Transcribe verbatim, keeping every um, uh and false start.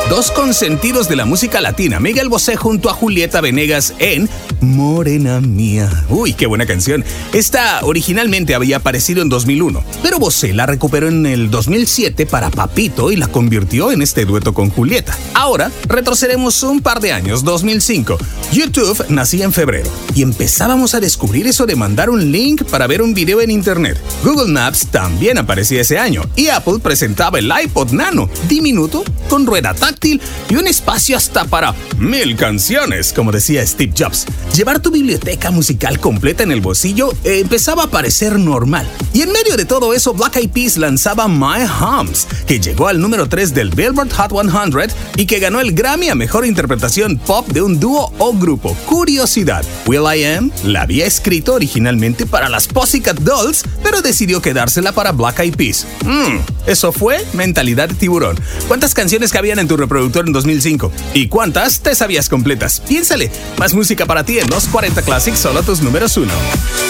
dos consentidos de la música latina, Miguel Bosé junto a Julieta Venegas en Morena Mía. Uy, qué buena canción. Esta originalmente había aparecido en dos mil uno, pero Bosé la recuperó en el dos mil siete para Papito y la convirtió en este dueto con Julieta. Ahora retrocederemos un par de años, dos mil cinco. YouTube nacía en febrero y empezábamos a descubrir eso de mandar un link para ver un video en internet. Google Maps también aparecía ese año y Apple presentaba el iPod Nano, diminuto, con rueda táctil y un espacio hasta para mil canciones, como decía Steve Jobs. Llevar tu biblioteca musical completa en el bolsillo eh, empezaba a parecer normal. Y en medio de todo eso, Black Eyed Peas lanzaba My Hums, que llegó al número tres del Billboard Hot cien y que ganó el Grammy a Mejor Interpretación Pop de un dúo o grupo. Curiosidad, will.i.am la había escrito originalmente para las Pussycat Dolls, pero decidió quedársela para Black Eyed Peas. Mmm, eso fue mentalidad de tiburón. ¿Cuántas canciones cabían en tu reproductor en dos mil cinco? ¿Y cuántas te sabías completas? Piénsale, más música para ti en los cuarenta Classics, solo tus números uno.